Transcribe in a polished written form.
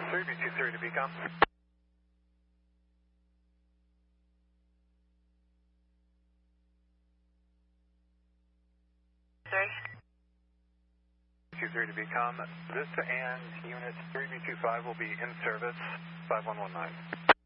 3B23 to Beacon. Sorry? 23 to Beacon. Vista and Unit 3B25 will be in service, 5119.